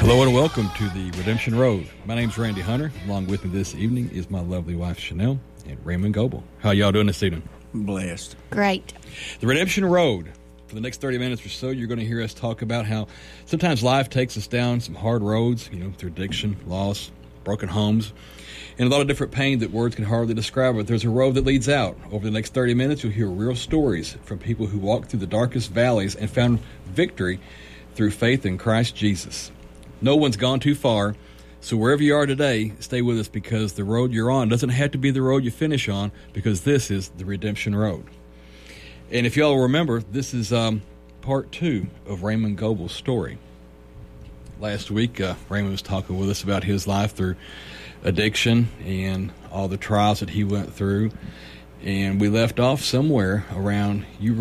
Hello and welcome to the Redemption Road. My name's Randy Hunter. Along with me this evening is my lovely wife Chanel and Raymond Goebel. How y'all doing this evening? Blessed. Great. The Redemption Road. For the next 30 minutes or so, you're going to hear us talk about how sometimes life takes us down some hard roads, through addiction, loss, broken homes, and a lot of different pain that words can hardly describe. But there's a road that leads out. Over the next 30 minutes, you'll hear real stories from people who walked through the darkest valleys and found victory through faith in Christ Jesus. No one's gone too far, so wherever you are today, stay with us because the road you're on doesn't have to be the road you finish on, because this is the Redemption Road. And if y'all remember, this is part 2 of Raymond Goebel's story. Last week, Raymond was talking with us about his life through addiction and all the trials that he went through. And we left off somewhere around you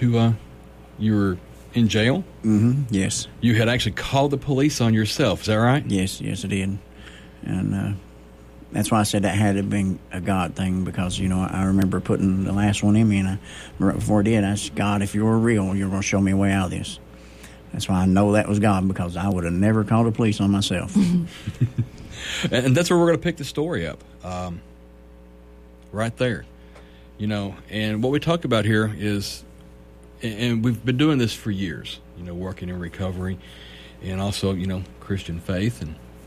were in jail? Mm-hmm. Yes. You had actually called the police on yourself. Is that right? Yes, I did. And that's why I said that had to have been a God thing, because, I remember putting the last one in me, and right before I did, I said, God, if you're real, you're going to show me a way out of this. That's why I know that was God, because I would have never called the police on myself. And that's where we're going to pick the story up. Right there. And what we talk about here is, and we've been doing this for years, working in recovery and also, Christian faith.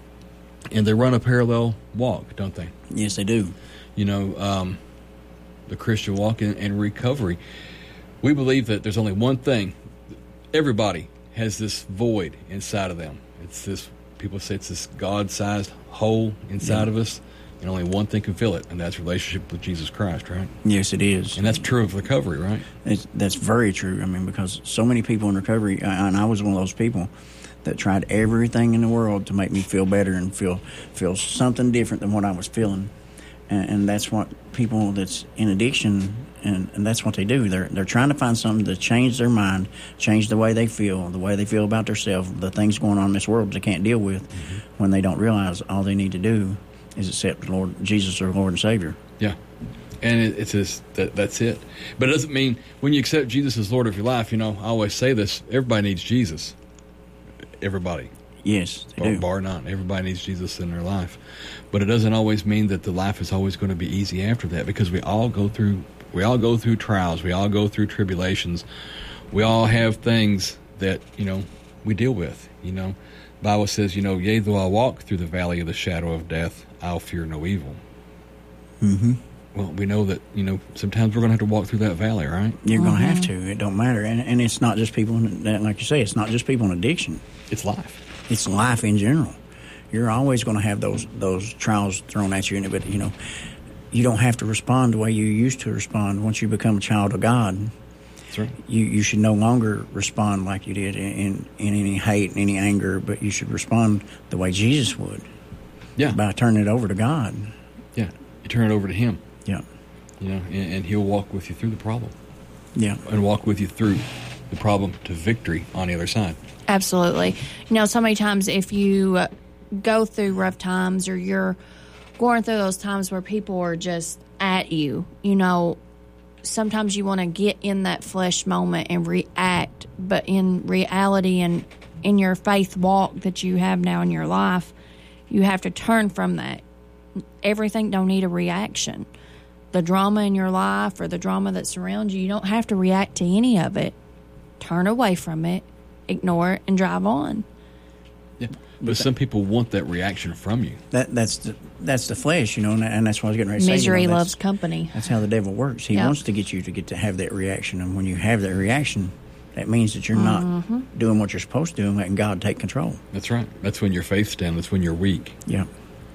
And they run a parallel walk, don't they? Yes, they do. The Christian walk and recovery. We believe that there's only one thing. Everybody has this void inside of them. It's this, people say it's this God-sized hole inside of us. And only one thing can fill it, and that's relationship with Jesus Christ, right? Yes, it is. And that's true of recovery, right? That's very true. Because so many people in recovery, and I was one of those people that tried everything in the world to make me feel better and feel something different than what I was feeling. And that's what people that's in addiction, and that's what they do. They're trying to find something to change their mind, change the way they feel about themselves, the things going on in this world they can't deal with, when they don't realize all they need to do is accept the Lord Jesus, their Lord and Savior. Yeah, and it's just that's it. But it doesn't mean when you accept Jesus as Lord of your life. I always say this: everybody needs Jesus. Everybody. Yes, they do. Bar none. Everybody needs Jesus in their life. But it doesn't always mean that the life is always going to be easy after that, because we all go through trials. We all go through tribulations. We all have things that we deal with. Bible says, yea, though I walk through the valley of the shadow of death, I'll fear no evil. Mm-hmm. Well, we know that, sometimes we're going to have to walk through that valley, right? You're going to have to. It don't matter. And it's not just people, like you say, it's not just people in addiction. It's life. It's life in general. You're always going to have those trials thrown at you, but, you don't have to respond the way you used to respond once you become a child of God. That's right. You should no longer respond like you did in any hate and any anger, but you should respond the way Jesus would. Yeah. By turning it over to God. Yeah. You turn it over to Him. Yeah. And He'll walk with you through the problem. Yeah. And walk with you through the problem to victory on the other side. Absolutely. So many times if you go through rough times, or you're going through those times where people are just at you, sometimes you want to get in that flesh moment and react, but in reality and in your faith walk that you have now in your life, you have to turn from that. Everything don't need a reaction. The drama in your life or the drama that surrounds you don't have to react to any of it. Turn away from it, ignore it, and drive on. Yeah, but some people want that reaction from you. That's the flesh, and that's what I was getting ready to say. Misery loves company. That's how the devil works. He wants to get you to have that reaction, and when you have that reaction, that means that you're not doing what you're supposed to do and letting God take control. That's right. That's when your faith's down. That's when you're weak. Yeah.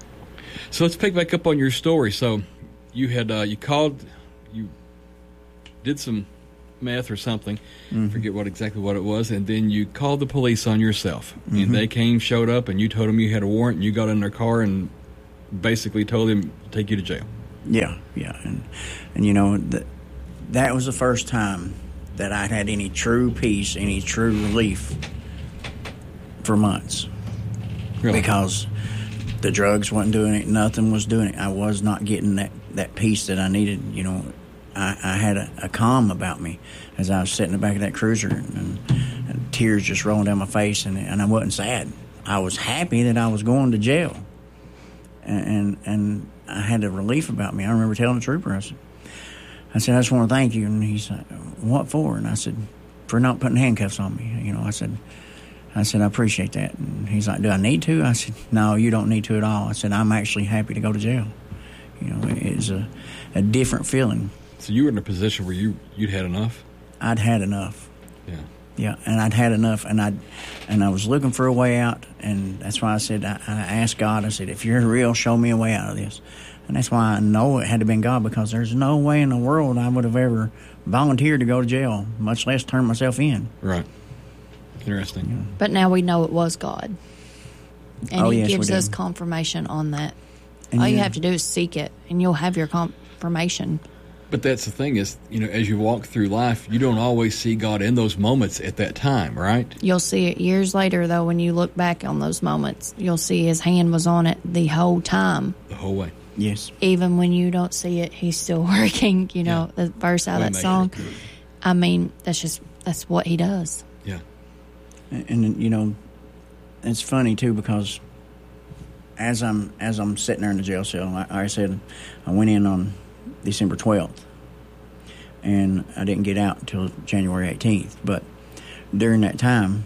So let's pick back up on your story. So you had you did some meth or something. I forget exactly what it was, and then you called the police on yourself. And they showed up, and you told them you had a warrant, and you got in their car and basically told them to take you to jail. Yeah, and that was the first time that I'd had any true peace, any true relief for months. Really? Because the drugs wasn't doing it, nothing was doing it. I was not getting that peace that I needed, I had a calm about me as I was sitting in the back of that cruiser, and tears just rolling down my face, and I wasn't sad. I was happy that I was going to jail, and I had a relief about me. I remember telling the trooper, I said, I just want to thank you. And he said, what for? And I said, for not putting handcuffs on me. You know, I said, I appreciate that. And he's like, do I need to? I said, no, you don't need to at all. I said, I'm actually happy to go to jail. You know, it's a different feeling. So you were in a position where you'd had enough? I'd had enough. Yeah. Yeah, and I'd had enough, and I was looking for a way out, and that's why I said, I asked God, I said, if you're real, show me a way out of this. And that's why I know it had to have been God, because there's no way in the world I would have ever volunteered to go to jail, much less turn myself in. Right. Interesting. But now we know it was God. And He yes, gives we do. us confirmation on that. And All you have to do is seek it, and you'll have your confirmation. But that's the thing is, you know, as you walk through life, you don't always see God in those moments at that time, right? You'll see it years later, though, when you look back on those moments. You'll see His hand was on it the whole time. The whole way. Yes. Even when you don't see it, He's still working. You know, the verse out of that song. I mean, that's what He does. Yeah. And you know, it's funny too, because as I'm sitting there in the jail cell, like I said, I went in on December 12th, and I didn't get out until January 18th. But during that time,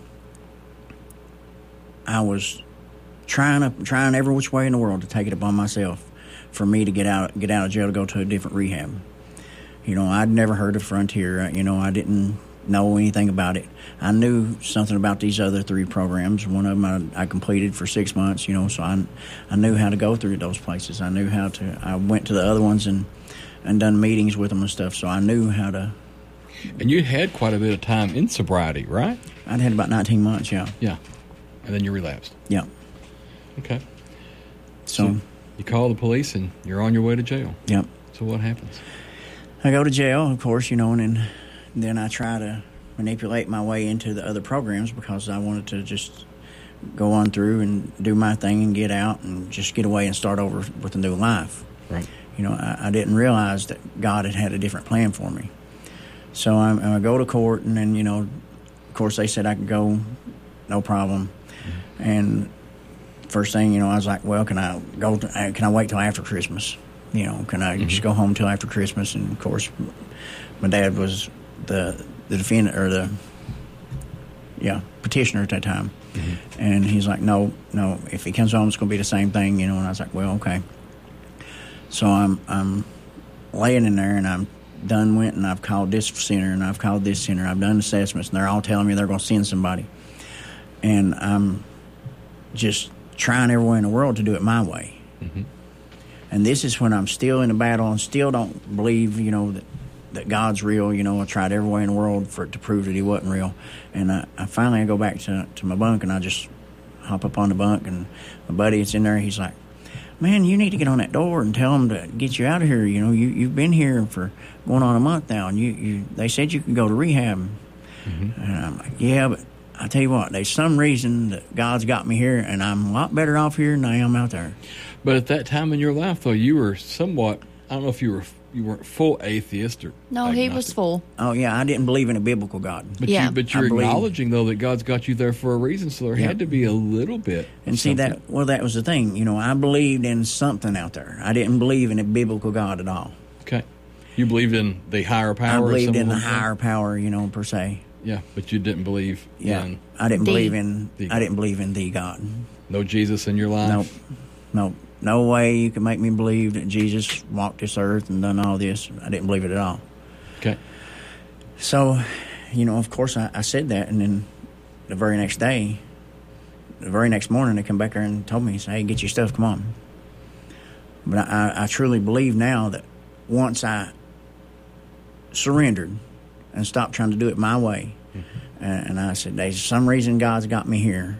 I was trying every which way in the world to take it upon myself for me to get out of jail to go to a different rehab. You know, I'd never heard of Frontier. You know, I didn't know anything about it. I knew something about these other 3 programs. One of them I completed for 6 months, you know, so I knew how to go through those places. I knew how to. I went to the other ones and done meetings with them and stuff, so I knew how to. And you had quite a bit of time in sobriety, right? I'd had about 19 months, yeah. Yeah. And then you relapsed. Yeah. Okay. So you call the police and you're on your way to jail. Yep. So what happens? I go to jail, of course, you know, and then I try to manipulate my way into the other programs because I wanted to just go on through and do my thing and get out and just get away and start over with a new life. Right. You know, I didn't realize that God had a different plan for me. So I go to court, and then, you know, of course, they said I could go, no problem. Mm-hmm. And first thing, you know, I was like, well, can I wait till after Christmas? You know, can I just go home till after Christmas? And, of course, my dad was the defendant, or the petitioner at that time. Mm-hmm. And he's like, no, if he comes home, it's going to be the same thing, you know. And I was like, well, okay. So I'm laying in there, and I'm went and I've called this center and I've called this center. I've done assessments, and they're all telling me they're going to send somebody. And I'm just trying every way in the world to do it my way. Mm-hmm. And this is when I'm still in the battle and still don't believe, you know, that God's real. You know, I tried every way in the world to prove that He wasn't real. And I finally go back to my bunk, and I just hop up on the bunk, and my buddy that's in there, he's like, man, you need to get on that door and tell them to get you out of here. You know, you've been here for going on a month now, and they said you can go to rehab. Mm-hmm. And I'm like, yeah, but I tell you what, there's some reason that God's got me here, and I'm a lot better off here than I am out there. But at that time in your life, though, you were somewhat, I don't know if you weren't full atheist or no, agnostic. he was full. Oh, yeah, I didn't believe in a biblical God. But yeah. you're acknowledging, though, that God's got you there for a reason, so there had to be a little bit. And see, that was the thing. You know, I believed in something out there. I didn't believe in a biblical God at all. Okay. You believed in the higher power? I believed in the higher power, you know, per se. Yeah, but you didn't believe in... I didn't believe in the God. No Jesus in your life? Nope. No way you could make me believe that Jesus walked this earth and done all this. I didn't believe it at all. Okay. So, you know, of course, I said that, and then the very next morning, they come back there and told me, hey, get your stuff, come on. But I truly believe now that once I surrendered and stopped trying to do it my way, and I said, there's some reason God's got me here,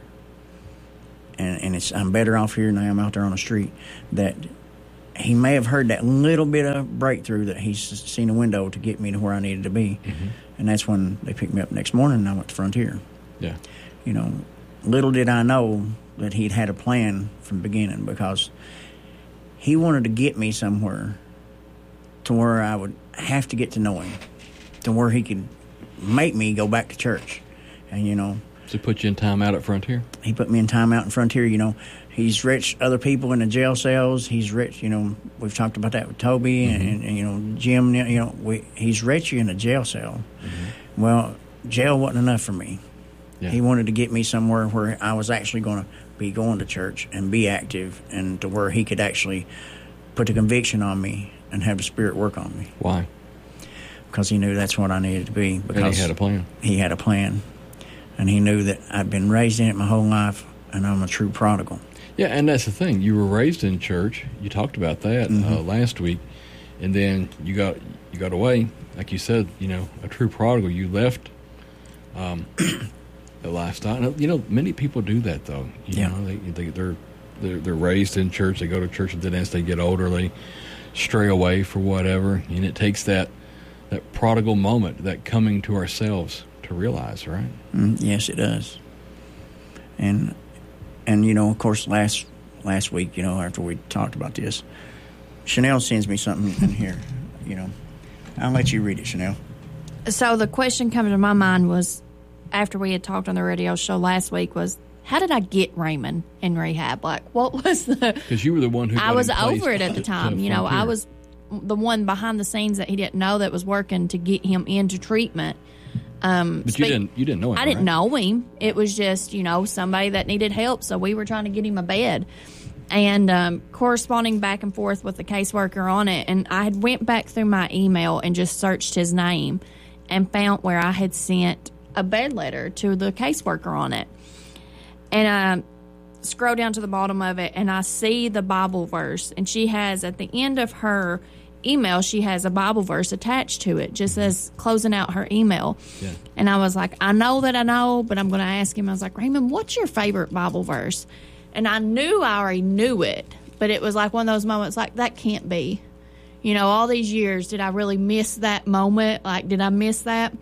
and I'm better off here than I am out there on the street, that He may have heard that little bit of breakthrough that He's seen a window to get me to where I needed to be. Mm-hmm. And that's when they picked me up next morning, and I went to Frontier. Yeah. You know, little did I know that He'd had a plan from the beginning, because He wanted to get me somewhere to where I would have to get to know Him, to where He could make me go back to church. And, you know... To put you in time out at Frontier? He put me in time out in Frontier. He's rich other people in the jail cells. He's rich. We've talked about that with Toby and Jim. He's rich you in a jail cell. Mm-hmm. Well, jail wasn't enough for me. Yeah. He wanted to get me somewhere where I was actually going to be going to church and be active, and to where he could actually put the conviction on me and have the Spirit work on me. Why? Because he knew that's what I needed to be. Because and he had a plan. He had a plan. And he knew that I'd been raised in it my whole life, and I'm a true prodigal. Yeah, and that's the thing. You were raised in church. You talked about that last week, and then you got away, like you said. A true prodigal. You left the lifestyle. And, many people do that though. They're raised in church. They go to church, and then as they get older, they stray away for whatever. And it takes that prodigal moment, that coming to ourselves, to realize, right? Yes, it does. And of course, last week, after we talked about this, Chanel sends me something in here. I'll let you read it, Chanel. So the question coming to my mind was, after we had talked on the radio show last week, was, how did I get Raymond in rehab? Like, what was the... Because you were the one who I was over it at the time. I was the one behind the scenes that he didn't know that was working to get him into treatment. But you didn't know him. I didn't know him. It was just, somebody that needed help, so we were trying to get him a bed. And corresponding back and forth with the caseworker on it. And I had went back through my email and just searched his name and found where I had sent a bed letter to the caseworker on it. And I scroll down to the bottom of it, and I see the Bible verse. And she has, at the end of her email, she has a Bible verse attached to it, just as closing out her email. Yeah. And I was like, I know, but I'm going to ask him. I was like, Raymond, what's your favorite Bible verse? And I knew I already knew it, but it was like one of those moments like, that can't be. All these years, did I really miss that moment? Like, did I miss that?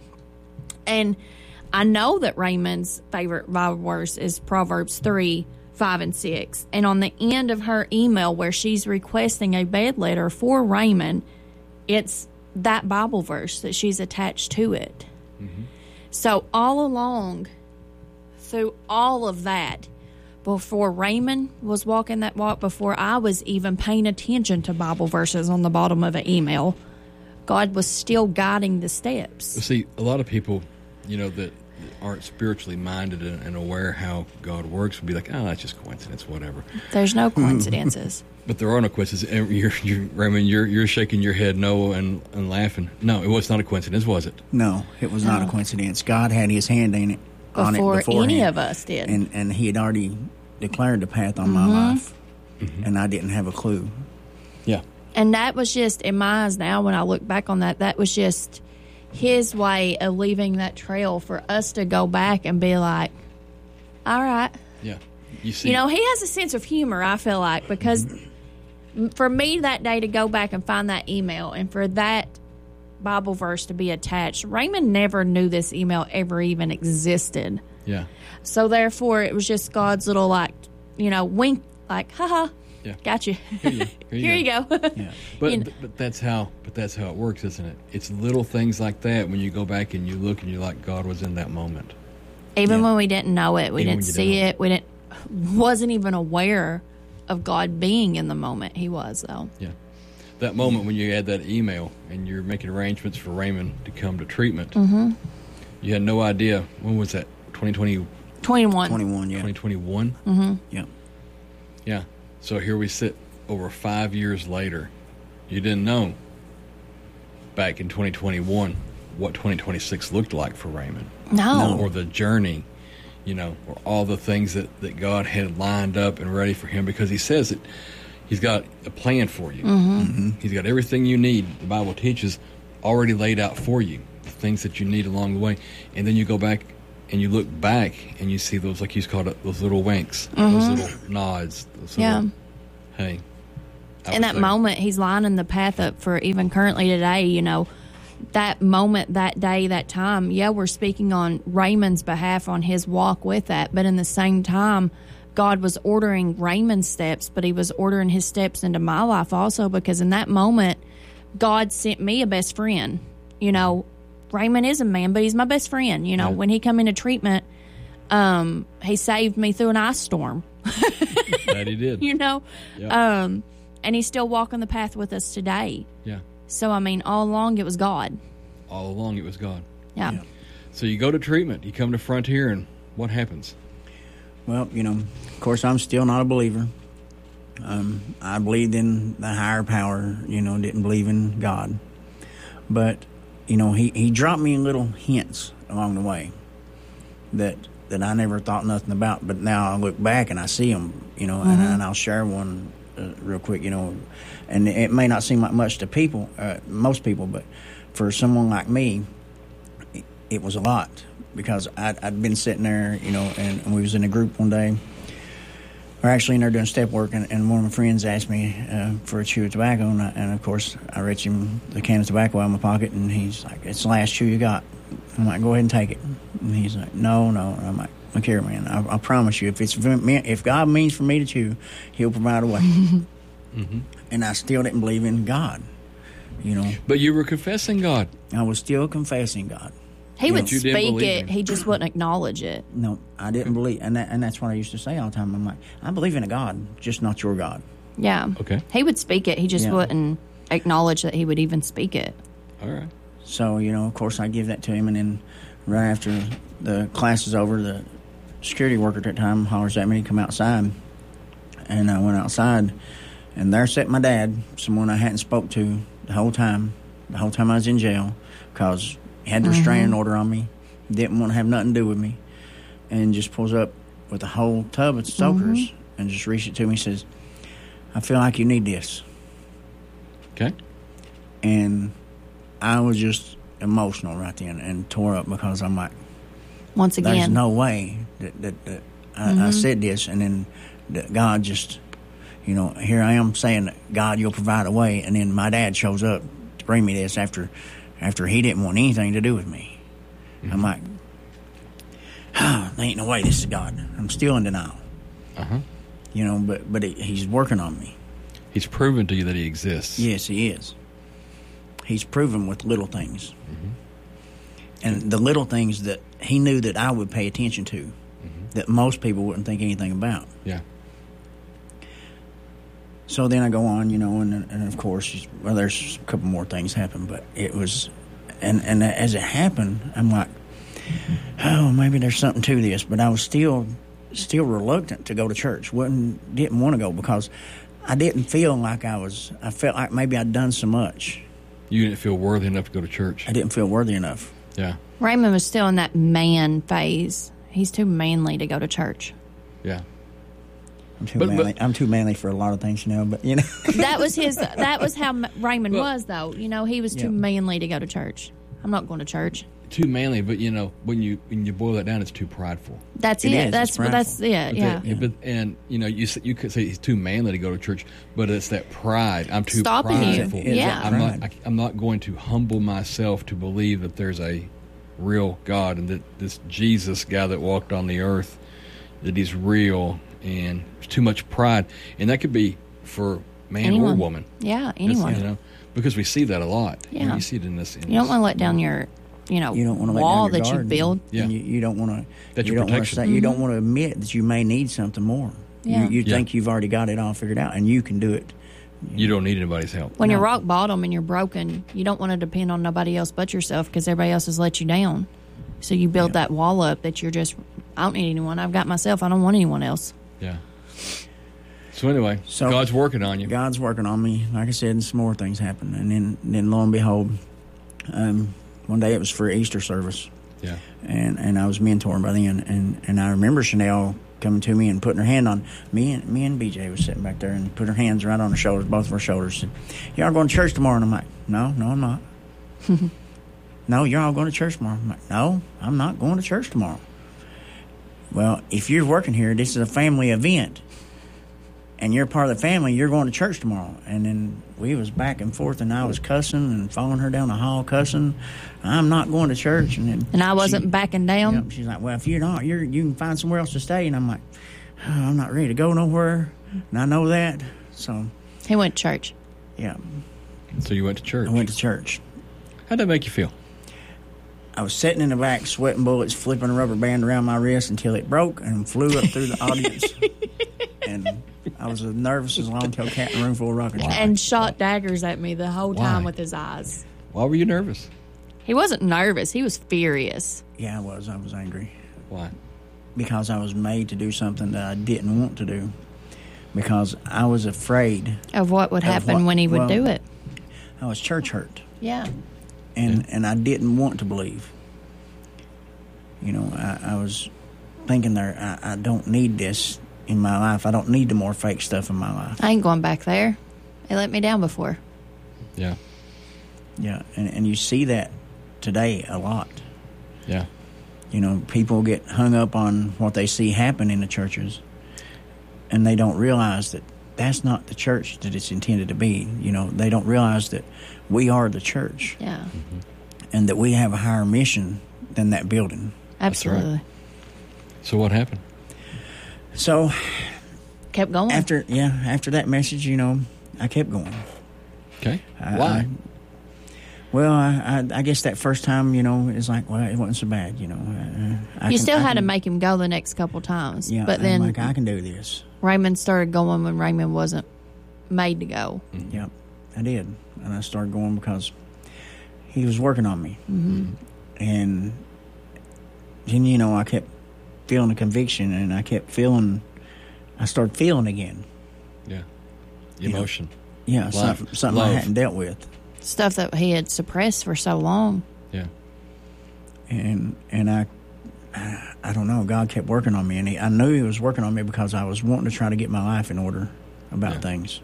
And I know that Raymond's favorite Bible verse is Proverbs 3, 5, and 6. And on the end of her email where she's requesting a bed letter for Raymond, it's that Bible verse that she's attached to it. Mm-hmm. So all along, through all of that, before Raymond was walking that walk, before I was even paying attention to Bible verses on the bottom of an email, God was still guiding the steps. See, a lot of people, that aren't spiritually minded and aware how God works would be like, oh, that's just coincidence, whatever. There's no coincidences. But there are no coincidences. Raymond, you're shaking your head no and laughing. No, it was not a coincidence, was it? No, it was not a coincidence. God had his hand in it before any of us did. And he had already declared the path on my life, and I didn't have a clue. Yeah. And that was just, in my eyes now, when I look back on that was just his way of leaving that trail for us to go back and be like, all right. Yeah. You see, he has a sense of humor, I feel like, because for me that day to go back and find that email and for that Bible verse to be attached, Raymond never knew this email ever even existed. Yeah. So therefore, it was just God's little wink, like, haha. Yeah. Got you. Here you go. Yeah. But that's how it works, isn't it? It's little things like that when you go back and you look and you're like, God was in that moment. Even when we didn't know it, we didn't see it, we wasn't even aware of God being in the moment. He was, though. Yeah. That moment when you had that email and you're making arrangements for Raymond to come to treatment, you had no idea. When was that? 2020? 21, yeah. 2021? Mm-hmm. Yeah. Yeah. So here we sit over 5 years later. You didn't know back in 2021 what 2026 looked like for Raymond. No. Or the journey, or all the things that God had lined up and ready for him, because he says that he's got a plan for you. Mm-hmm. Mm-hmm. He's got everything you need, the Bible teaches, already laid out for you, the things that you need along the way. And then you go back and you look back and you see those, like he's called it, those little winks, those little nods, those little, hey. In that moment, he's lining the path up for even currently today, that moment, that day, that time. Yeah, we're speaking on Raymond's behalf on his walk with that, but in the same time, God was ordering Raymond's steps, but he was ordering his steps into my life also, because in that moment, God sent me a best friend. Raymond is a man, but he's my best friend. When he come into treatment, He saved me through an ice storm. That he did. You know? Yep. And he's still walking the path with us today. Yeah. So, I mean, all along it was God. All along it was God. Yeah. So you go to treatment. You come to Frontier, and what happens? Well, of course, I'm still not a believer. I believed in the higher power, didn't believe in God. But, he dropped me little hints along the way that I never thought nothing about. But now I look back and I see them, and I'll share one real quick, and it may not seem like much to people, most people, but for someone like me, it was a lot, because I'd been sitting there, and we was in a group one day. We're actually in there doing step work, and one of my friends asked me for a chew of tobacco, and of course I reached him the can of tobacco out of my pocket, and he's like, "It's the last chew you got." I'm like, "Go ahead and take it." And he's like, No. And I'm like, "Look here, man. I promise you, if God means for me to chew, He'll provide a way." Mm-hmm. And I still didn't believe in God, But you were confessing God. I was still confessing God. He would you didn't speak believe it. him. He just wouldn't acknowledge it. No, I didn't believe, and that's what I used to say all the time. I'm like, I believe in a God, just not your God. Yeah. Okay. He would speak it. He just Yeah. wouldn't acknowledge that he would even speak it. All right. So, of course, I give that to him, and then right after the class is over, the security worker at that time hollers at me to come outside, and I went outside, and there sat my dad, someone I hadn't spoke to the whole time I was in jail, because he had the restraining order on me, didn't want to have nothing to do with me, and just pulls up with a whole tub of soakers and just reached it to me and says, "I feel like you need this." Okay. And I was just emotional right then and tore up, because I'm like, Once again. there's no way that I said this, and then that God just, here I am saying that, "God, you'll provide a way," and then my dad shows up to bring me this after he didn't want anything to do with me. Mm-hmm. I'm like, there ain't no way this is God. I'm still in denial. But He's working on me. He's proven to you that He exists. Yes, He is. He's proven with little things. And the little things that He knew that I would pay attention to, that most people wouldn't think anything about. Yeah. So then I go on, and of course, there's a couple more things happen, but it was, and as it happened, I'm like, oh, maybe there's something to this, but I was still reluctant to go to church. Didn't want to go, because I didn't feel like I felt like maybe I'd done so much. You didn't feel worthy enough to go to church. I didn't feel worthy enough. Yeah. Raymond was still in that man phase. He's too manly to go to church. Yeah. I'm too manly. I'm too manly for a lot of things, but That was how Raymond was, though. He was too manly to go to church. I'm not going to church. Too manly, but when you boil that down, it's too prideful. That's it. Is. That's it. Yeah. You could say he's too manly to go to church, but it's that pride. I'm too Stopping you. prideful. Yeah. I'm not going to humble myself to believe that there's a real God, and that this Jesus guy that walked on the earth, that He's real, and there's too much pride, and that could be for man or woman. Yeah, anyone. Because we see that a lot. Yeah. You see it in this. You don't want to let down your you don't want to wall let down your that guard, you build. Yeah. And you don't want to. That's you your don't want to protection. say, you don't want to admit that you may need something more. Yeah. You think you've already got it all figured out, and you can do it. You don't need anybody's help. When you're rock bottom and you're broken, you don't want to depend on nobody else but yourself, because everybody else has let you down. So you build that wall up that you're just, I don't need anyone. I've got myself. I don't want anyone else. Yeah. So anyway, God's working on you. God's working on me. Like I said, and some more things happened. And then lo and behold, one day it was for Easter service. Yeah. And I was mentoring by then. And I remember Chanel coming to me and putting her hand on me, and BJ was sitting back there and put her hands right on her shoulders, both of her shoulders. And, "Y'all going to church tomorrow?" And I'm like, No, I'm not. "No, you're all going to church tomorrow." I'm like, "No, I'm not going to church tomorrow." "Well, if you're working here, this is a family event, and you're part of the family, you're going to church tomorrow." And then we was back and forth, and I was cussing and following her down the hall cussing. "I'm not going to church." And I wasn't backing down. She's like, "Well, if you're not, you can find somewhere else to stay." And I'm like, "I'm not ready to go nowhere, and I know that." So He went to church. yeah, So you went to church. I went to church. How'd that make you feel? I was sitting in the back, sweating bullets, flipping a rubber band around my wrist until it broke and flew up through the audience. And I was as nervous as a long-tailed cat in a room full of rockets. Wow. And shot daggers at me the whole time Why? with his eyes. Why were you nervous? He wasn't nervous. He was furious. Yeah, I was. I was angry. Why? Because I was made to do something that I didn't want to do. Because I was afraid. Of what would happen what- when he would well, do it. I was church hurt. Yeah. And I didn't want to believe. You know, I was thinking I don't need this in my life. I don't need the more fake stuff in my life. I ain't going back there. They let me down before. Yeah. Yeah, and you see that today a lot. Yeah. You know, people get hung up on what they see happen in the churches, and they don't realize that that's not the church that it's intended to be. You know, they don't realize that we are the church Yeah. and that we have a higher mission than that building. Absolutely. So what happened? So Kept going. after that message, you know, I kept going. Okay. Why? Well, I guess that first time, you know, it's like, well, it wasn't so bad, you know. I you still had to can- make him go the next couple times. Yeah, but I'm then like, I can do this. Raymond started going when Raymond wasn't made to go. Yep, I did. And I started going because he was working on me. Mm-hmm. And then, you know, I kept feeling a conviction, and I started feeling again. Yeah. You know, Emotion. Yeah, Love. something Love. I hadn't dealt with. Stuff that he had suppressed for so long. Yeah. And I don't know, God kept working on me, and I knew he was working on me because I was wanting to try to get my life in order about things.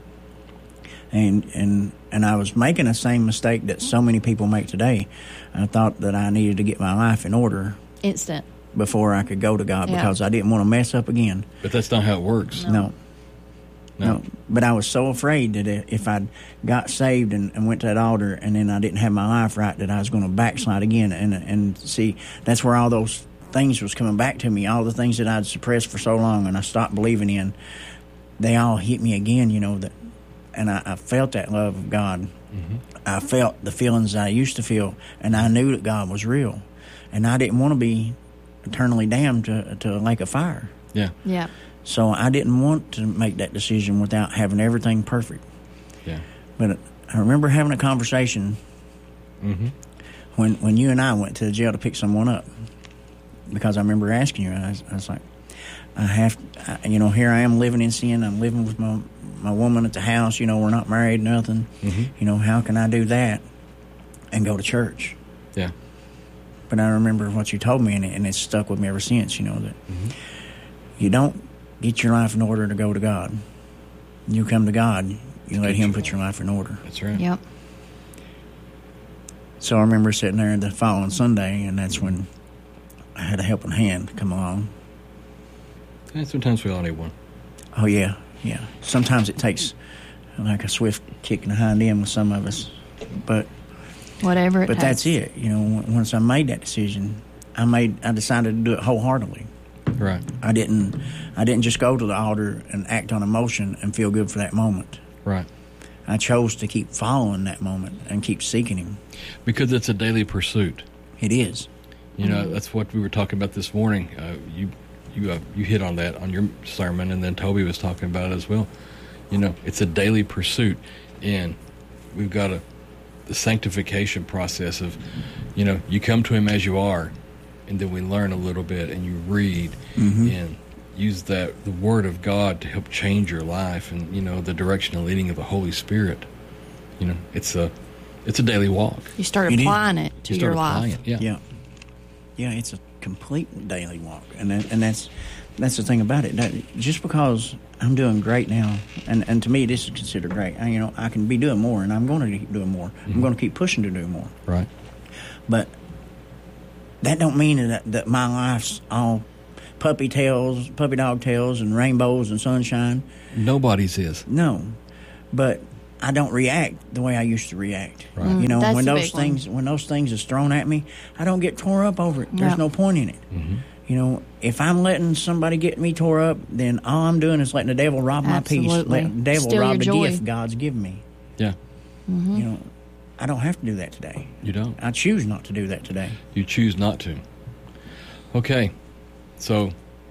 And I was making the same mistake that so many people make today. I thought that I needed to get my life in order Instant. before I could go to God Yeah. because I didn't want to mess up again. But that's not how it works. No. But I was so afraid that if I got saved and went to that altar and then I didn't have my life right, that I was going to backslide again. And see, that's where all those things was coming back to me, all the things that I'd suppressed for so long and I stopped believing in, they all hit me again, you know, and I felt that love of God. Mm-hmm. I felt the feelings I used to feel, and I knew that God was real. And I didn't want to be eternally damned to a lake of fire. Yeah. Yeah. So I didn't want to make that decision without having everything perfect. Yeah. But I remember having a conversation Mm-hmm. when you and I went to the jail to pick someone up, because I remember asking you, I was like, here I am living in sin. I'm living with my woman at the house. You know, we're not married, nothing. Mm-hmm. You know, how can I do that and go to church? Yeah. But I remember what you told me, and it's stuck with me ever since, you know, that you don't get your life in order to go to God. You come to God, you let him put your life in order. That's right. Yep. So I remember sitting there the following Sunday, and that's when I had a helping hand come along. And sometimes we all need one. Oh, yeah. Sometimes it takes like a swift kick in the hind end with some of us. But Whatever it takes. that's it. You know, once I made that decision, I decided to do it wholeheartedly. Right. I didn't just go to the altar and act on emotion and feel good for that moment. Right. I chose to keep following that moment and keep seeking him. Because it's a daily pursuit. It is. You know, that's what we were talking about this morning. You hit on that on your sermon, and then Toby was talking about it as well. You know, it's a daily pursuit, and we've got the sanctification process of, you know, you come to him as you are, and then we learn a little bit, and you read and use the Word of God to help change your life, and, you know, the direction and leading of the Holy Spirit. You know, it's a daily walk. You start It is. applying it to You start your applying life. it. Yeah, it's a complete daily walk, and that's the thing about it. That just because I'm doing great now, and to me this is considered great. I can be doing more, and I'm going to keep doing more. I'm going to keep pushing to do more. Right. But that don't mean that my life's all puppy dog tails, and rainbows and sunshine. Nobody's is. No, but I don't react the way I used to react. Right. You know, That's when the those big one. when those things is thrown at me, I don't get tore up over it. There's Yeah. no point in it. Mm-hmm. You know, if I'm letting somebody get me tore up, then all I'm doing is letting the devil rob my peace. Absolutely. Let the devil Steal rob your the joy. gift God's given me. Yeah. You know, I don't have to do that today. You don't. I choose not to do that today. You choose not to. Okay. So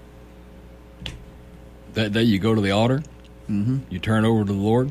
that day you go to the altar. Mm-hmm. You turn over to the Lord.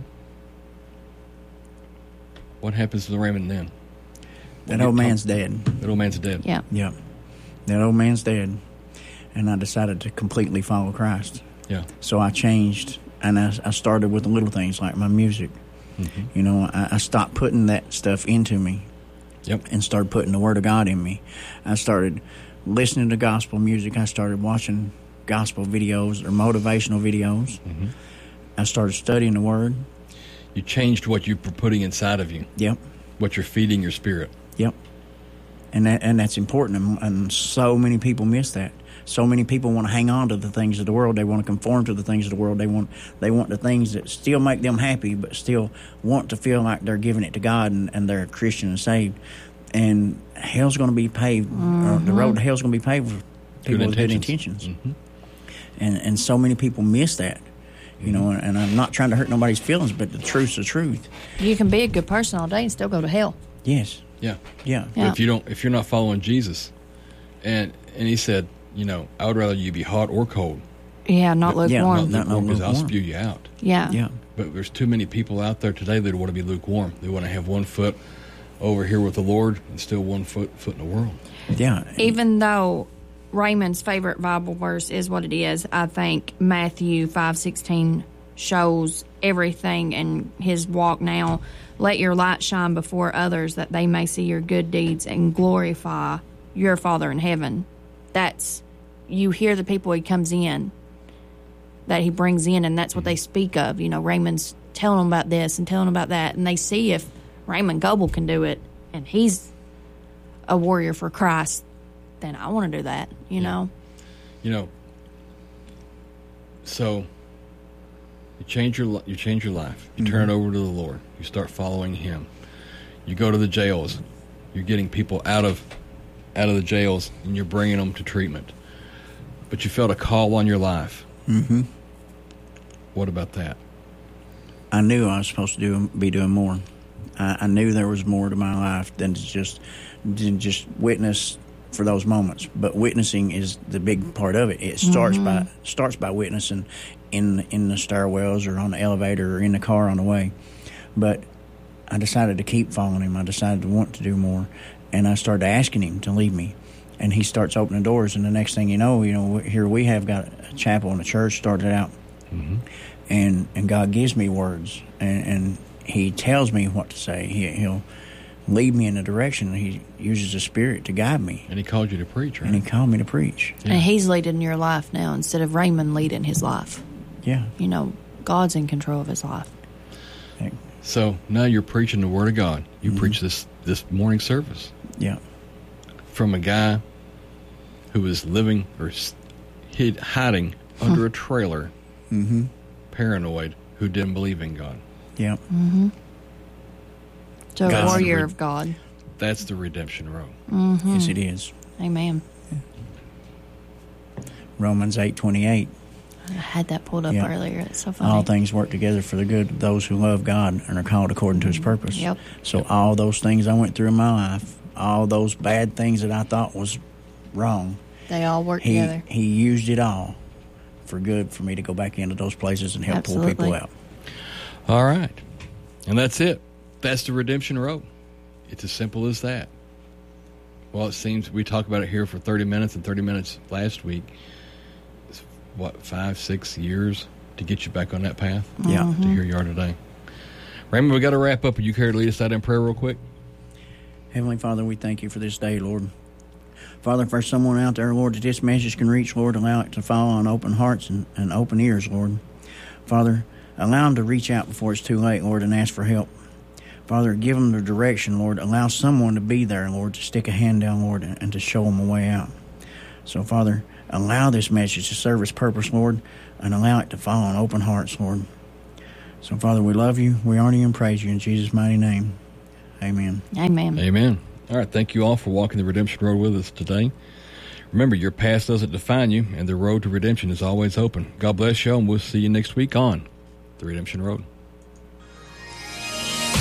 What happens to Raymond then? That old man's dead. That old man's dead. Yeah. Yeah. That old man's dead. And I decided to completely follow Christ. Yeah. So I changed, and I started with the little things like my music. Mm-hmm. You know, I stopped putting that stuff into me. Yep. And started putting the Word of God in me. I started listening to gospel music. I started watching gospel videos or motivational videos. Mm-hmm. I started studying the Word. You changed what you were putting inside of you. Yep. What you're feeding your spirit. Yep. And that's important, and so many people miss that. So many people want to hang on to the things of the world. They want to conform to the things of the world. They want the things that still make them happy, but still want to feel like they're giving it to God and they're Christian and saved. And hell's going to be paved. Or the road to hell's going to be paved with people with good intentions. Mm-hmm. And so many people miss that. You know, and I'm not trying to hurt nobody's feelings, but the truth's the truth. You can be a good person all day and still go to hell. Yes. Yeah. Yeah. But if you're not following Jesus, and he said, you know, I would rather you be hot or cold. Yeah, not lukewarm. not Because I'll lukewarm. spew you out. Yeah. Yeah. But there's too many people out there today that want to be lukewarm. They want to have one foot over here with the Lord and still one foot in the world. Yeah. Even though Raymond's favorite Bible verse is what it is, I think Matthew 5:16 shows everything in his walk now. Let your light shine before others that they may see your good deeds and glorify your Father in heaven. That's, you hear the people he comes in, that he brings in, and that's what they speak of. You know, Raymond's telling them about this and telling them about that, and they see if Raymond Goebel can do it and he's a warrior for Christ, then I want to do that, you know? You know, so you change your life. You turn it over to the Lord. You start following Him. You go to the jails. You're getting people out of the jails, and you're bringing them to treatment. But you felt a call on your life. Mm-hmm. What about that? I knew I was supposed to be doing more. I knew there was more to my life than to just witness for those moments. But witnessing is the big part of it. It starts by witnessing in the stairwells or on the elevator or in the car on the way. But I decided to keep following Him. I decided to want to do more, and I started asking Him to lead me. And He starts opening doors, and the next thing you know, here we have got a chapel and a church started out, and God gives me words, and He tells me what to say. He'll lead me in a direction. He uses the Spirit to guide me. And He called you to preach, right? And He called me to preach. And He's leading your life now instead of Raymond leading his life. Yeah. You know, God's in control of his life. So now you're preaching the Word of God. You preach this morning service. Yeah. From a guy who was living or hiding under a trailer, paranoid, who didn't believe in God. Yeah. So a God's warrior the of God. That's the redemption road. Yes, it is. Amen. Romans 8:28. I had that pulled up Yeah. earlier. It's so funny. All things work together for the good of those who love God and are called according to His purpose. Yep. So all those things I went through in my life, all those bad things that I thought was wrong, They all work He together. used it all for good for me to go back into those places and help pull people Absolutely. out. All right. And that's it. That's the redemption road. It's as simple as that. Well, it seems we talked about it here for 30 minutes and 30 minutes last week. It's, 5, 6 years to get you back on that path? Yeah. To here you are today. Raymond, we got to wrap up. Would you care to lead us out in prayer real quick? Heavenly Father, we thank You for this day, Lord. Father, for someone out there, Lord, that this message can reach, Lord, allow it to fall on open hearts and open ears, Lord. Father, allow them to reach out before it's too late, Lord, and ask for help. Father, give them the direction, Lord. Allow someone to be there, Lord, to stick a hand down, Lord, and to show them a way out. So, Father, allow this message to serve its purpose, Lord, and allow it to fall on open hearts, Lord. So, Father, we love You, we honor You, and praise You in Jesus' mighty name. Amen. Amen. Amen. All right. Thank you all for walking the redemption road with us today. Remember, your past doesn't define you, and the road to redemption is always open. God bless you, and we'll see you next week on the Redemption Road.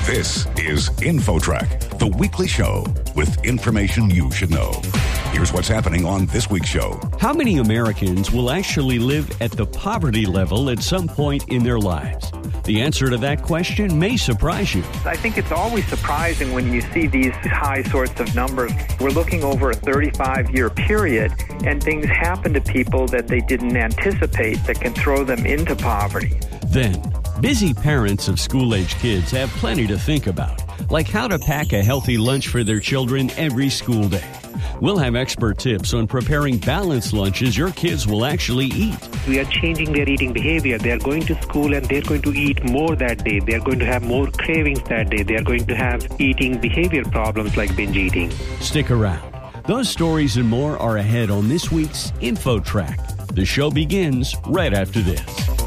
This is InfoTrack, the weekly show with information you should know. Here's what's happening on this week's show. How many Americans will actually live at the poverty level at some point in their lives? The answer to that question may surprise you. I think it's always surprising when you see these high sorts of numbers. We're looking over a 35-year period, and things happen to people that they didn't anticipate that can throw them into poverty. Then, busy parents of school-age kids have plenty to think about, like how to pack a healthy lunch for their children every school day. We'll have expert tips on preparing balanced lunches your kids will actually eat. We are changing their eating behavior. They are going to school and they're going to eat more that day. They are going to have more cravings that day. They are going to have eating behavior problems like binge eating. Stick around. Those stories and more are ahead on this week's InfoTrack. The show begins right after this.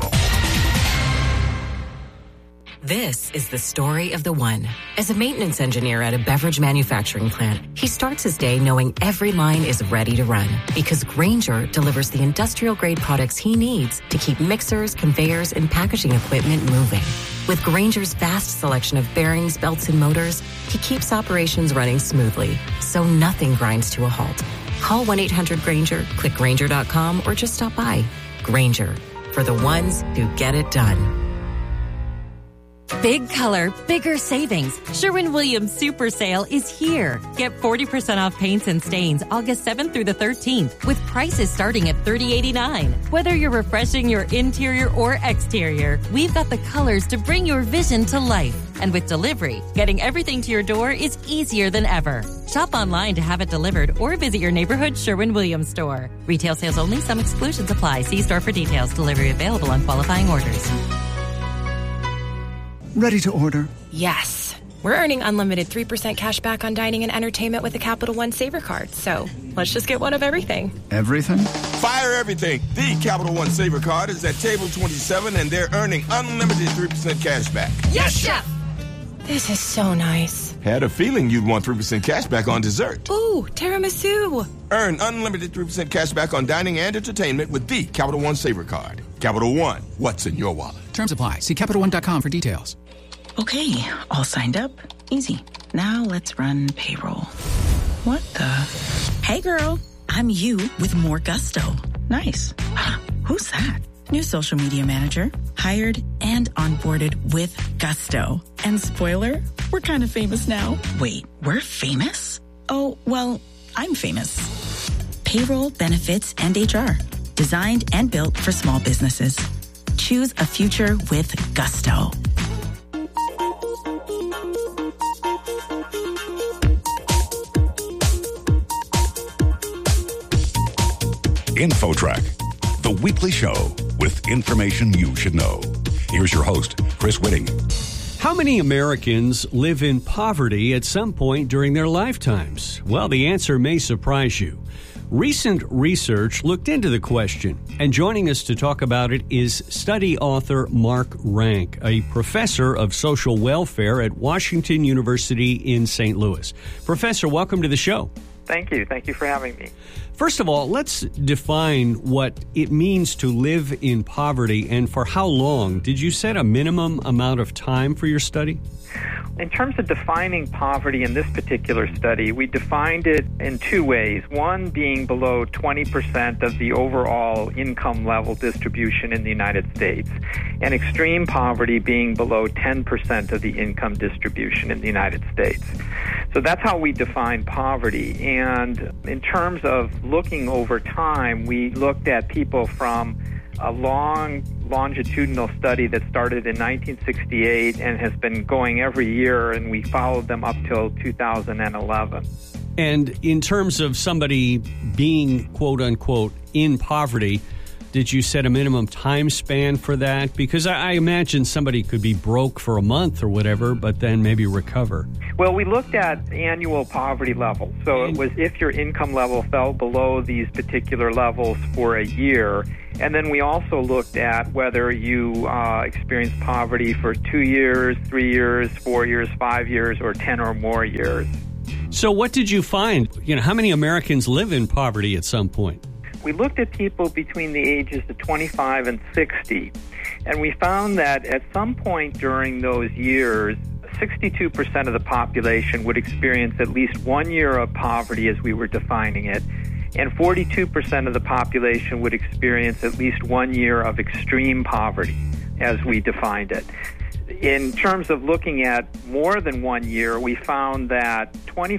This is the story of the one. As a maintenance engineer at a beverage manufacturing plant, he starts his day knowing every line is ready to run because Grainger delivers the industrial-grade products he needs to keep mixers, conveyors, and packaging equipment moving. With Grainger's vast selection of bearings, belts, and motors, he keeps operations running smoothly, so nothing grinds to a halt. Call 1-800-GRAINGER, click Grainger.com, or just stop by. Grainger, for the ones who get it done. Big color, bigger savings. Sherwin-Williams Super Sale is here. Get 40% off paints and stains August 7th through the 13th with prices starting at $30.89. Whether you're refreshing your interior or exterior, we've got the colors to bring your vision to life. And with delivery, getting everything to your door is easier than ever. Shop online to have it delivered or visit your neighborhood Sherwin-Williams store. Retail sales only. Some exclusions apply. See store for details. Delivery available on qualifying orders. Ready to order? Yes. We're earning unlimited 3% cash back on dining and entertainment with a Capital One Saver card. So let's just get one of everything. Everything? Fire everything. The Capital One Saver card is at table 27 and they're earning unlimited 3% cash back. Yes, Chef! This is so nice. Had a feeling you'd want 3% cash back on dessert. Ooh, tiramisu. Earn unlimited 3% cash back on dining and entertainment with the Capital One Saver card. Capital One, what's in your wallet? Terms apply. See CapitalOne.com for details. Okay, all signed up. Easy. Now let's run payroll. What the? Hey girl, I'm you with more gusto. Nice. Who's that? New social media manager. Hired and onboarded with gusto. And spoiler, we're kind of famous now. Wait, we're famous? Oh, well, I'm famous. Payroll, benefits, and HR. Designed and built for small businesses. Choose a future with gusto. InfoTrack, the weekly show with information you should know. Here's your host, Chris Whitting. How many Americans live in poverty at some point during their lifetimes? Well, the answer may surprise you. Recent research looked into the question, and joining us to talk about it is study author Mark Rank, a professor of social welfare at Washington University in St. Louis. Professor, welcome to the show. Thank you. Thank you for having me. First of all, let's define what it means to live in poverty and for how long. Did you set a minimum amount of time for your study? In terms of defining poverty in this particular study, we defined it in two ways. One being below 20% of the overall income level distribution in the United States, and extreme poverty being below 10% of the income distribution in the United States. So that's how we define poverty. And in terms of looking over time, we looked at people from a long longitudinal study that started in 1968 and has been going every year, and we followed them up till 2011. And in terms of somebody being, quote unquote, in poverty, did you set a minimum time span for that? Because I imagine somebody could be broke for a month or whatever, but then maybe recover. Well, we looked at annual poverty levels. So it was if your income level fell below these particular levels for a year. And then we also looked at whether you experienced poverty for 2 years, 3 years, 4 years, 5 years, or 10 or more years. So what did you find? How many Americans live in poverty at some point? We looked at people between the ages of 25 and 60, and we found that at some point during those years, 62% of the population would experience at least 1 year of poverty as we were defining it, and 42% of the population would experience at least 1 year of extreme poverty as we defined it. In terms of looking at more than 1 year, we found that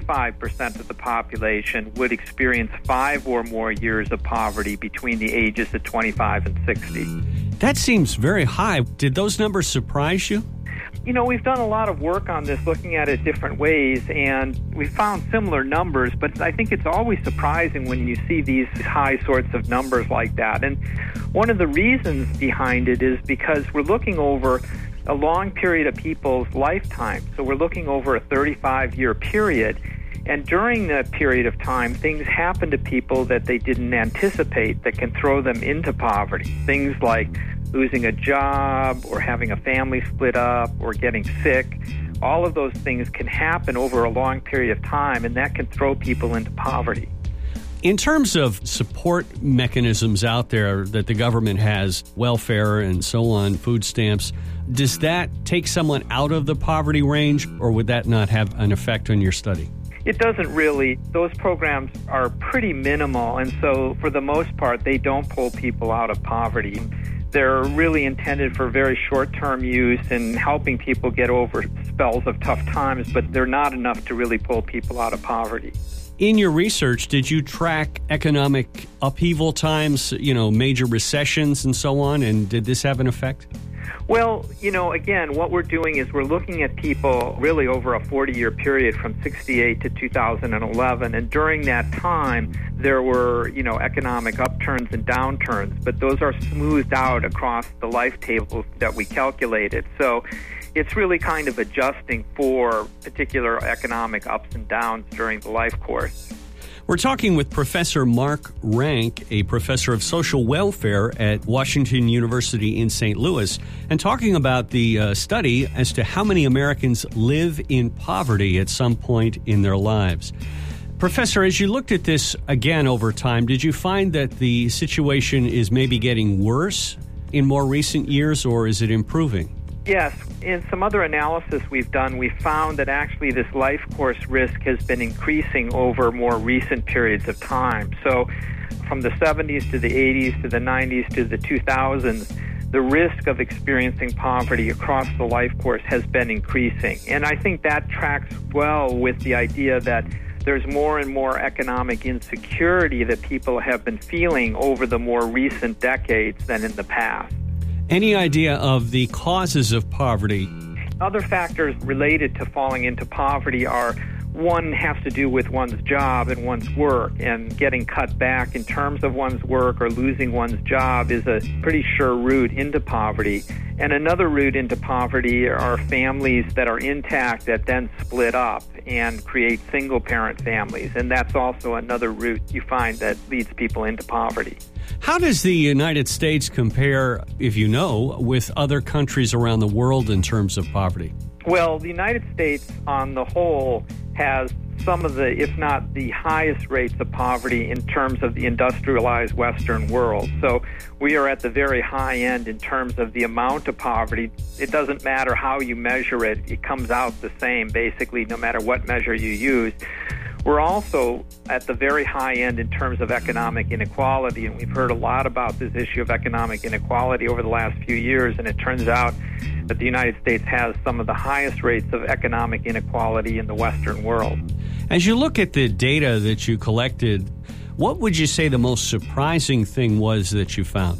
25% of the population would experience 5 or more years of poverty between the ages of 25 and 60. That seems very high. Did those numbers surprise you? You know, we've done a lot of work on this, looking at it different ways, and we found similar numbers, but I think it's always surprising when you see these high sorts of numbers like that. And one of the reasons behind it is because we're looking over a long period of people's lifetime. So we're looking over a 35-year period. And during that period of time, things happen to people that they didn't anticipate that can throw them into poverty. Things like losing a job or having a family split up or getting sick. All of those things can happen over a long period of time, and that can throw people into poverty. In terms of support mechanisms out there that the government has, welfare and so on, food stamps, does that take someone out of the poverty range, or would that not have an effect on your study? It doesn't really. Those programs are pretty minimal, and so for the most part, they don't pull people out of poverty. They're really intended for very short-term use and helping people get over spells of tough times, but they're not enough to really pull people out of poverty. In your research, did you track economic upheaval times, major recessions and so on, and did this have an effect? Well, again, what we're doing is we're looking at people really over a 40-year period from 68 to 2011, and during that time, there were, economic upturns and downturns, but those are smoothed out across the life tables that we calculated. So it's really kind of adjusting for particular economic ups and downs during the life course. We're talking with Professor Mark Rank, a professor of social welfare at Washington University in St. Louis, and talking about the study as to how many Americans live in poverty at some point in their lives. Professor, as you looked at this again over time, did you find that the situation is maybe getting worse in more recent years, or is it improving? Yes. In some other analysis we've done, we found that actually this life course risk has been increasing over more recent periods of time. So from the 70s to the 80s to the 90s to the 2000s, the risk of experiencing poverty across the life course has been increasing. And I think that tracks well with the idea that there's more and more economic insecurity that people have been feeling over the more recent decades than in the past. Any idea of the causes of poverty? Other factors related to falling into poverty are, one has to do with one's job and one's work, and getting cut back in terms of one's work or losing one's job is a pretty sure route into poverty. And another route into poverty are families that are intact that then split up and create single-parent families, and that's also another route you find that leads people into poverty. How does the United States compare, if you know, with other countries around the world in terms of poverty? Well, the United States on the whole has some of the, if not the highest rates of poverty in terms of the industrialized Western world. So we are at the very high end in terms of the amount of poverty. It doesn't matter how you measure it. It comes out the same, basically, no matter what measure you use. We're also at the very high end in terms of economic inequality, and we've heard a lot about this issue of economic inequality over the last few years, and it turns out that the United States has some of the highest rates of economic inequality in the Western world. As you look at the data that you collected, what would you say the most surprising thing was that you found?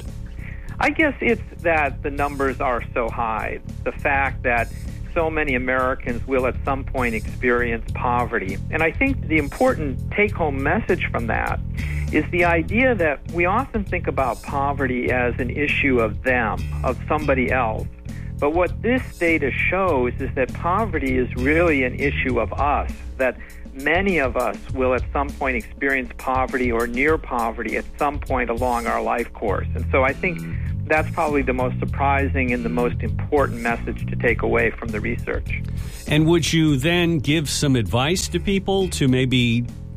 I guess it's that the numbers are so high. The fact that so many Americans will at some point experience poverty. And I think the important take-home message from that is the idea that we often think about poverty as an issue of them, of somebody else. But what this data shows is that poverty is really an issue of us, that many of us will at some point experience poverty or near poverty at some point along our life course. And so I think that's probably the most surprising and the most important message to take away from the research. And would you then give some advice to people to maybe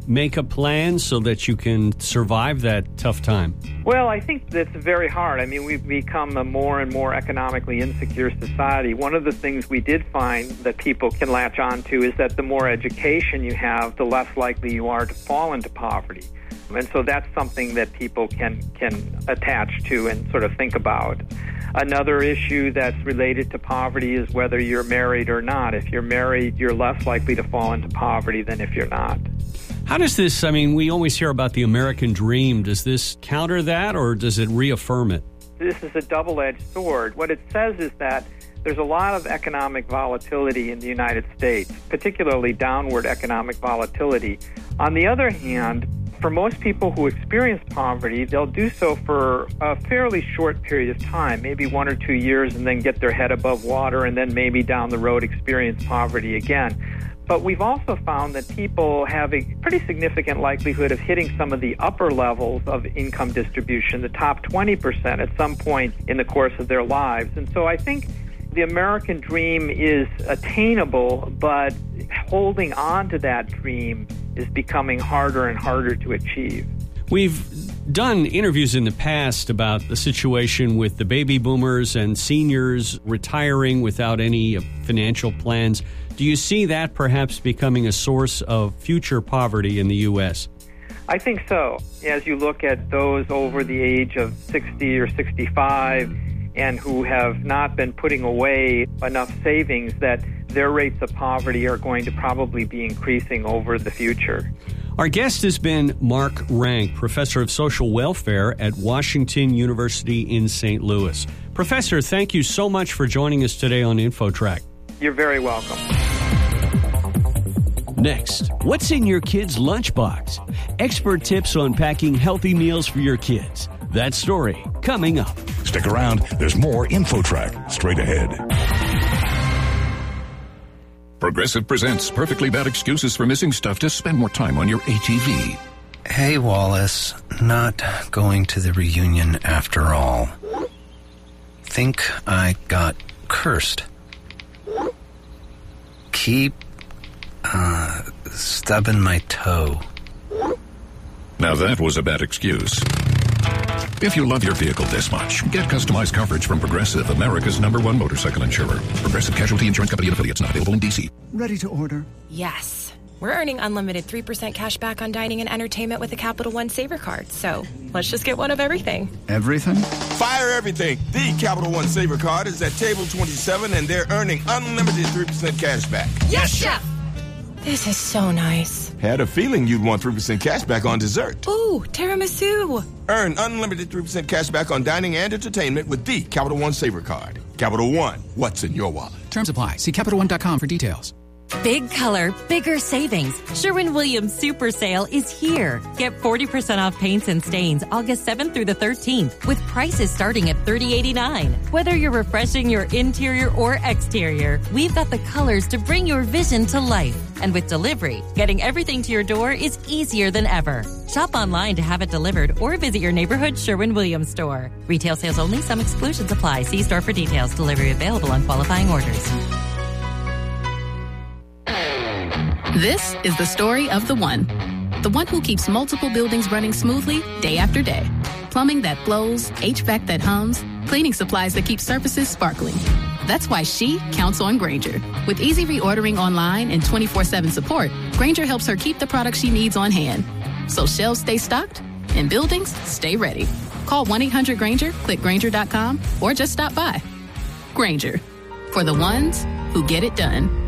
make a plan so that you can survive that tough time? Well, I think that's very hard. I mean, we've become a more and more economically insecure society. One of the things we did find that people can latch on to is that the more education you have, the less likely you are to fall into poverty. And so that's something that people can attach to and sort of think about. Another issue that's related to poverty is whether you're married or not. If you're married, you're less likely to fall into poverty than if you're not. How does this, I mean, we always hear about the American dream. Does this counter that, or does it reaffirm it? This is a double-edged sword. What it says is that there's a lot of economic volatility in the United States, particularly downward economic volatility. On the other hand, for most people who experience poverty, they'll do so for a fairly short period of time, maybe 1 or 2 years, and then get their head above water, and then maybe down the road experience poverty again. But we've also found that people have a pretty significant likelihood of hitting some of the upper levels of income distribution, the top 20% at some point in the course of their lives. And so I think the American dream is attainable, but holding on to that dream is becoming harder and harder to achieve. We've done interviews in the past about the situation with the baby boomers and seniors retiring without any financial plans. Do you see that perhaps becoming a source of future poverty in the U.S.? I think so. As you look at those over the age of 60 or 65 and who have not been putting away enough savings, that their rates of poverty are going to probably be increasing over the future. Our guest has been Mark Rank, professor of social welfare at Washington University in St. Louis. Professor, thank you so much for joining us today on InfoTrack. You're very welcome. Next, what's in your kid's lunchbox? Expert tips on packing healthy meals for your kids. That story coming up. Stick around. There's more InfoTrack straight ahead. Progressive presents Perfectly Bad Excuses for Missing Stuff to Spend More Time on Your ATV. Hey, Wallace. Not going to the reunion after all. Think I got cursed. Keep stubbing my toe. Now that was a bad excuse. If you love your vehicle this much, get customized coverage from Progressive, America's #1 motorcycle insurer. Progressive Casualty Insurance Company and Affiliates, not available in D.C. Ready to order? Yes. We're earning unlimited 3% cash back on dining and entertainment with a Capital One Saver card. So let's just get one of everything. Everything? Fire everything. The Capital One Saver card is at table 27, and they're earning unlimited 3% cash back. Yes, Chef! This is so nice. Had a feeling you'd want 3% cash back on dessert. Ooh, tiramisu. Earn unlimited 3% cash back on dining and entertainment with the Capital One Saver card. Capital One, what's in your wallet? Terms apply. See CapitalOne.com for details. Big color, bigger savings. Sherwin-Williams Super Sale is here. Get 40% off paints and stains August 7th through the 13th with prices starting at $30.89. Whether you're refreshing your interior or exterior, we've got the colors to bring your vision to life. And with delivery, getting everything to your door is easier than ever. Shop online to have it delivered or visit your neighborhood Sherwin-Williams store. Retail sales only. Some exclusions apply. See store for details. Delivery available on qualifying orders. This is the story of the one who keeps multiple buildings running smoothly day after day. Plumbing that flows, HVAC that hums, cleaning supplies that keep surfaces sparkling. That's why she counts on Grainger. With easy reordering online and 24/7 support, Grainger helps her keep the products she needs on hand. So shelves stay stocked and buildings stay ready. Call 1-800-GRAINGER, click Grainger.com, or just stop by. Grainger, for the ones who get it done.